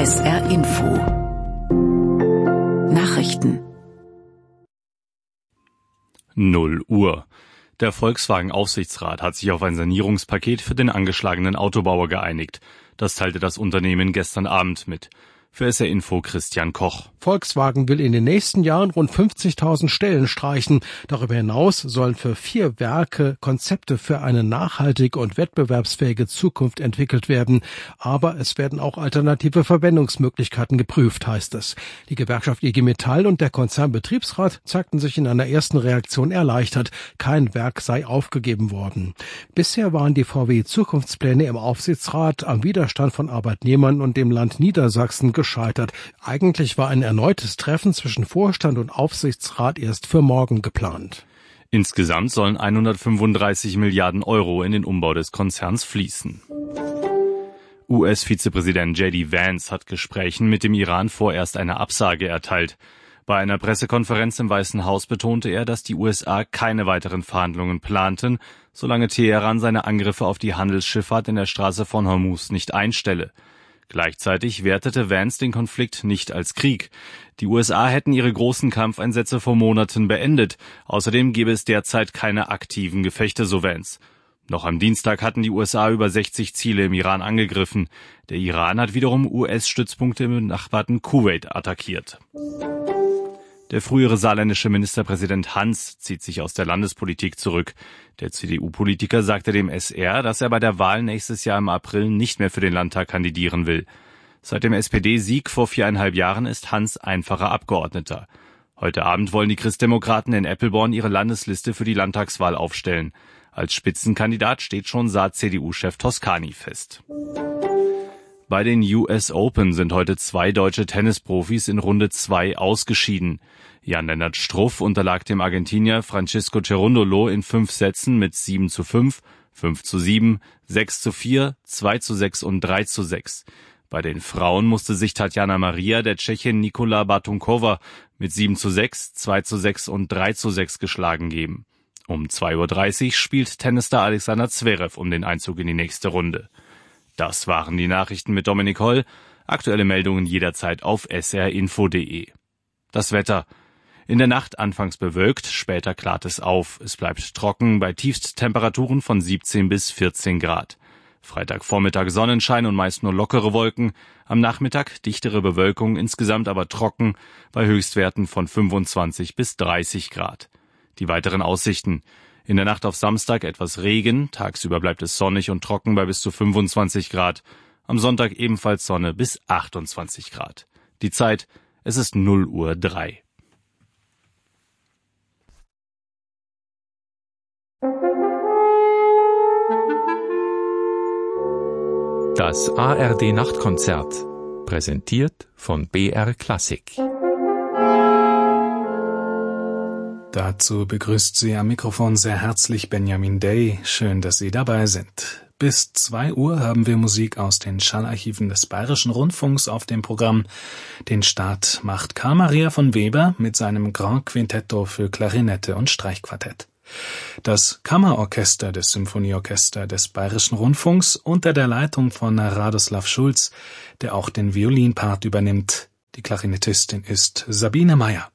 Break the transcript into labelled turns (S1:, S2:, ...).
S1: SR Info Nachrichten
S2: 0 Uhr. Der Volkswagen-Aufsichtsrat hat sich auf ein Sanierungspaket für den angeschlagenen Autobauer geeinigt. Das teilte das Unternehmen gestern Abend mit. Für SR Info Christian Koch.
S3: Volkswagen will in den nächsten Jahren rund 50.000 Stellen streichen. Darüber hinaus sollen für 4 Werke Konzepte für eine nachhaltige und wettbewerbsfähige Zukunft entwickelt werden. Aber es werden auch alternative Verwendungsmöglichkeiten geprüft, heißt es. Die Gewerkschaft IG Metall und der Konzernbetriebsrat zeigten sich in einer ersten Reaktion erleichtert. Kein Werk sei aufgegeben worden. Bisher waren die VW-Zukunftspläne im Aufsichtsrat am Widerstand von Arbeitnehmern und dem Land Niedersachsen gescheitert. Eigentlich war ein erneutes Treffen zwischen Vorstand und Aufsichtsrat erst für morgen geplant.
S2: Insgesamt sollen 135 Milliarden Euro in den Umbau des Konzerns fließen. US-Vizepräsident J.D. Vance hat Gesprächen mit dem Iran vorerst eine Absage erteilt. Bei einer Pressekonferenz im Weißen Haus betonte er, dass die USA keine weiteren Verhandlungen planten, solange Teheran seine Angriffe auf die Handelsschifffahrt in der Straße von Hormuz nicht einstelle. Gleichzeitig wertete Vance den Konflikt nicht als Krieg. Die USA hätten ihre großen Kampfeinsätze vor Monaten beendet. Außerdem gäbe es derzeit keine aktiven Gefechte, so Vance. Noch am Dienstag hatten die USA über 60 Ziele im Iran angegriffen. Der Iran hat wiederum US-Stützpunkte im benachbarten Kuwait attackiert. Der frühere saarländische Ministerpräsident Hans zieht sich aus der Landespolitik zurück. Der CDU-Politiker sagte dem SR, dass er bei der Wahl nächstes Jahr im April nicht mehr für den Landtag kandidieren will. Seit dem SPD-Sieg vor 4,5 Jahren ist Hans einfacher Abgeordneter. Heute Abend wollen die Christdemokraten in Eppelborn ihre Landesliste für die Landtagswahl aufstellen. Als Spitzenkandidat steht schon Saar-CDU-Chef Toscani fest. Bei den US Open sind heute 2 deutsche Tennisprofis in Runde 2 ausgeschieden. Jan-Lennart Struff unterlag dem Argentinier Francisco Cerundolo in 5 Sätzen mit 7:5, 5:7, 6:4, 2:6 und 3:6. Bei den Frauen musste sich Tatjana Maria der Tschechin Nikola Batunkova mit 7:6, 2:6 und 3:6 geschlagen geben. Um 2:30 Uhr spielt Tennisstar Alexander Zverev um den Einzug in die nächste Runde. Das waren die Nachrichten mit Dominik Holl. Aktuelle Meldungen jederzeit auf srinfo.de. Das Wetter. In der Nacht anfangs bewölkt, später klart es auf. Es bleibt trocken bei Tiefsttemperaturen von 17 bis 14 Grad. Freitagvormittag Sonnenschein und meist nur lockere Wolken. Am Nachmittag dichtere Bewölkung, insgesamt aber trocken bei Höchstwerten von 25 bis 30 Grad. Die weiteren Aussichten. In der Nacht auf Samstag etwas Regen, tagsüber bleibt es sonnig und trocken bei bis zu 25 Grad. Am Sonntag ebenfalls Sonne bis 28 Grad. Die Zeit, es ist 0:03 Uhr.
S4: Das ARD-Nachtkonzert, präsentiert von BR Klassik.
S5: Dazu begrüßt Sie am Mikrofon sehr herzlich Benjamin Day. Schön, dass Sie dabei sind. Bis 2 Uhr haben wir Musik aus den Schallarchiven des Bayerischen Rundfunks auf dem Programm. Den Start macht Karl Maria von Weber mit seinem Grand Quintetto für Klarinette und Streichquartett. Das Kammerorchester des Symphonieorchester des Bayerischen Rundfunks unter der Leitung von Radoslav Schulz, der auch den Violinpart übernimmt. Die Klarinettistin ist Sabine Meyer.